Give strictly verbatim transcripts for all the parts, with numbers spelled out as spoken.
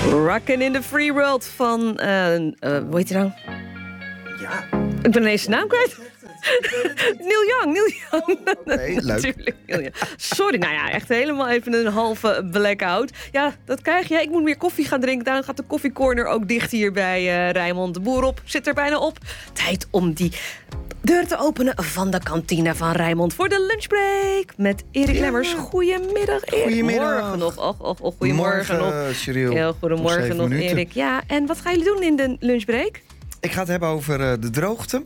Rockin' in the Free World van... Uh, uh, hoe heet hij nou? Ja. Ik ben ineens zijn naam kwijt. Neil Young, Neil Young. Oh, okay, leuk. Natuurlijk, Neil Young. Sorry, nou ja, echt helemaal even een halve blackout. Ja, dat krijg je. Ik moet meer koffie gaan drinken. Daarom gaat de koffiecorner ook dicht hier bij uh, Rijnmond de Boer op. Zit er bijna op. Tijd om die deur te openen van de kantine van Rijnmond voor de lunchbreak. Met Erik ja. Lemmers. Goedemiddag, Erik. Goedemiddag. Morgen nog. Och, och, och, goedemorgen Morgen, nog. Cyril. Heel goedemorgen nog, minuten. Erik. Ja, en wat gaan jullie doen in de lunchbreak? Ik ga het hebben over uh, de droogte.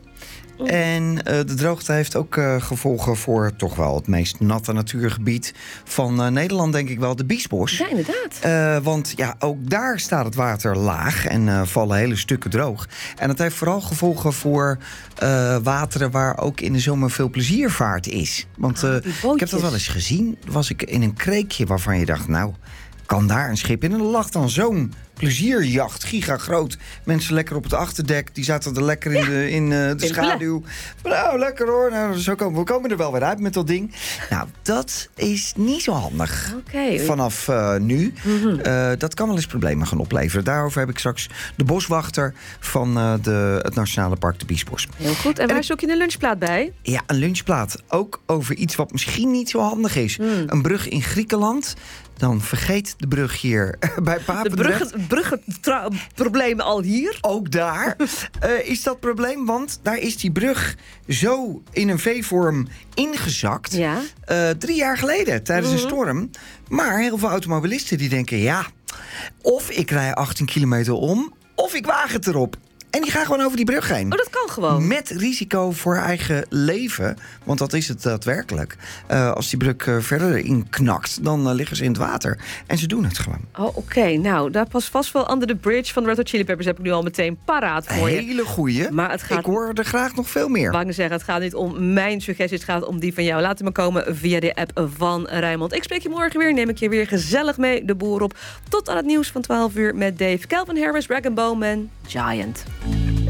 En uh, de droogte heeft ook uh, gevolgen voor toch wel het meest natte natuurgebied van uh, Nederland, denk ik wel, de Biesbos. Ja, inderdaad. Uh, want ja, ook daar staat het water laag en uh, vallen hele stukken droog. En dat heeft vooral gevolgen voor uh, wateren waar ook in de zomer veel pleziervaart is. Want uh, ah, ik heb dat wel eens gezien. Was ik in een kreekje waarvan je dacht, nou, kan daar een schip in? En er lag dan zo'n plezierjacht, gigagroot. Mensen lekker op het achterdek. Die zaten er lekker in ja. de, in, uh, de schaduw. Nou, lekker hoor. Nou, zo komen, we komen er wel weer uit met dat ding. Nou, dat is niet zo handig. Okay. Vanaf uh, nu. Mm-hmm. Uh, dat kan wel eens problemen gaan opleveren. Daarover heb ik straks de boswachter van uh, de, het Nationale Park de Biesbos. Heel goed. En waar en, zoek je een lunchplaat bij? Ja, een lunchplaat. Ook over iets wat misschien niet zo handig is. Mm. Een brug in Griekenland. Dan vergeet de brug hier bij Papendrecht. De bruggenprobleem al hier? Ook daar uh, is dat probleem, want daar is die brug zo in een V-vorm ingezakt. Ja. Uh, drie jaar geleden, tijdens mm-hmm. een storm. Maar heel veel automobilisten die denken, ja, of ik rij achttien kilometer om, of ik waag het erop. En die gaan gewoon over die brug heen. Oh, dat kan gewoon? Met risico voor eigen leven. Want dat is het daadwerkelijk. Uh, als die brug uh, verder inknakt, dan uh, liggen ze in het water. En ze doen het gewoon. Oh, oké. Okay. Nou, daar past vast wel Under the Bridge van de Red Hot Chili Peppers. Heb ik nu al meteen paraat voor je. Hele goeie. Maar het gaat... Ik hoor er graag nog veel meer. Wou ik zeggen, het gaat niet om mijn suggesties. Het gaat om die van jou. Laat het me komen via de app van Rijnmond. Ik spreek je morgen weer. Neem ik je weer gezellig mee de boer op. Tot aan het nieuws van twaalf uur met Dave. Calvin Harris, Rag and Bone Man, Giant.